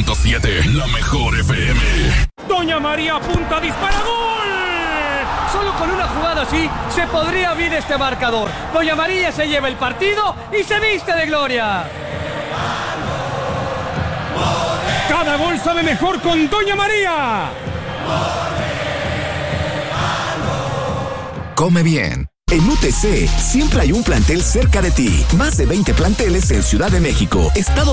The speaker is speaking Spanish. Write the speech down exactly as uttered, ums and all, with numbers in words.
punto siete, la mejor F M. Doña María apunta, dispara, ¡gol! Solo con una jugada así se podría abrir este marcador. Doña María se lleva el partido y se viste de gloria. Cada gol sabe mejor con Doña María. Come bien. En U T C siempre hay un plantel cerca de ti. Más de veinte planteles en Ciudad de México, Estado